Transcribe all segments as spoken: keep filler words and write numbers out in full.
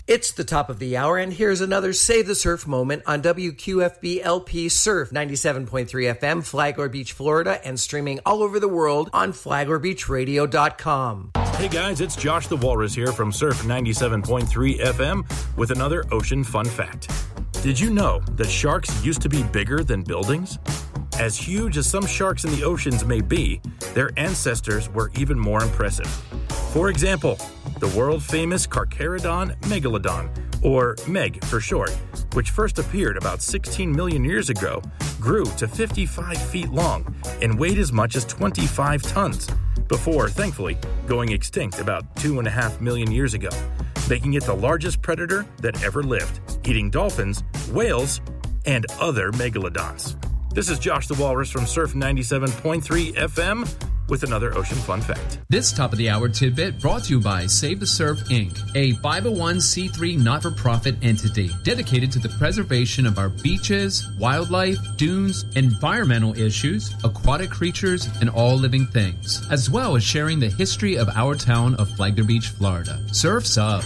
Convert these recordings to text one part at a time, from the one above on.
It's the top of the hour, and here's another Save the Surf moment on W Q F B L P Surf ninety-seven point three F M, Flagler Beach, Florida, and streaming all over the world on flagler beach radio dot com. Hey guys, it's Josh the Walrus here from Surf ninety-seven point three F M with another ocean fun fact. Did you know that sharks used to be bigger than buildings? As huge as some sharks in the oceans may be, their ancestors were even more impressive. For example, the world-famous Carcharodon megalodon, or Meg for short, which first appeared about sixteen million years ago, grew to fifty-five feet long and weighed as much as twenty-five tons, before, thankfully, going extinct about two and a half million years ago, making it the largest predator that ever lived, eating dolphins, whales, and other megalodons. This is Josh the Walrus from Surf ninety-seven point three F M with another ocean fun fact. This top-of-the-hour tidbit brought to you by Save the Surf, Incorporated, a five oh one c three not-for-profit entity dedicated to the preservation of our beaches, wildlife, dunes, environmental issues, aquatic creatures, and all living things, as well as sharing the history of our town of Flagler Beach, Florida. Surf's up!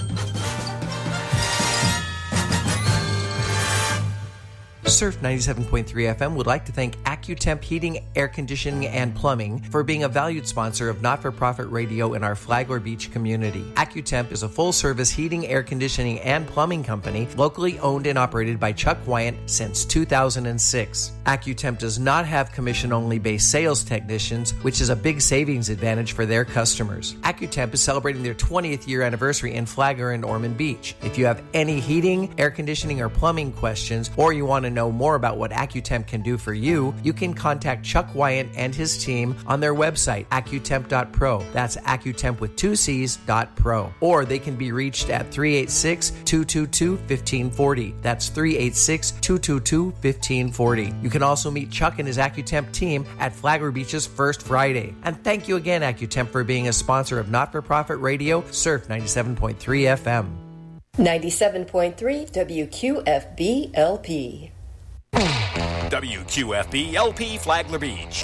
Surf ninety-seven point three F M would like to thank AccuTemp Heating, Air Conditioning, and Plumbing for being a valued sponsor of not-for-profit radio in our Flagler Beach community. AccuTemp is a full-service heating, air conditioning, and plumbing company locally owned and operated by Chuck Wyant since two thousand six. AccuTemp does not have commission-only based sales technicians, which is a big savings advantage for their customers. AccuTemp is celebrating their twentieth year anniversary in Flagler and Ormond Beach. If you have any heating, air conditioning, or plumbing questions, or you want to know more about what AccuTemp can do for you, you can contact Chuck Wyant and his team on their website, accutemp dot pro. That's AccuTemp with two C's, dot pro. Or they can be reached at three eight six, two two two, one five four zero. That's three eight six, two two two, one five four zero. You can also meet Chuck and his AccuTemp team at Flagler Beach's First Friday. And thank you again, AccuTemp, for being a sponsor of not-for-profit radio, Surf ninety-seven point three F M. ninety-seven point three W Q F B L P. W Q F B L P Flagler Beach.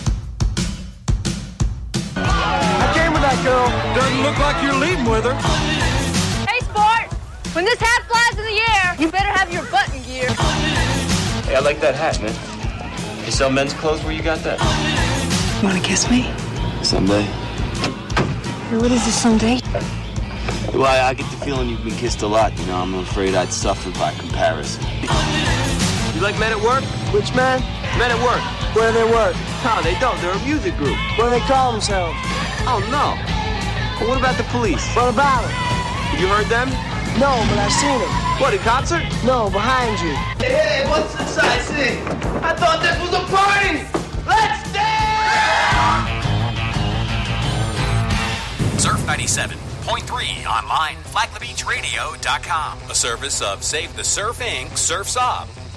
I came with that girl. Doesn't look like you're leaving with her. Hey, sport! When this hat flies in the air, you better have your button gear. Hey, I like that hat, man. You sell men's clothes? Where you got that? You wanna kiss me? Someday. Hey, what is this, someday? Well, I, I get the feeling you've been kissed a lot. You know, I'm afraid I'd suffer by comparison. You like Men at Work? Which man? Men at Work. Where do they work? No, they don't. They're a music group. What do they call themselves? Oh, no. Well, what about the Police? What about it? You heard them? No, but I've seen them. What, in concert? No, behind you. Hey, what's this I see? I thought this was a party! Let's dance! Surf ninety-seven point three online, flagler beach radio dot com. A service of Save the Surf, Incorporated, Surf's Up.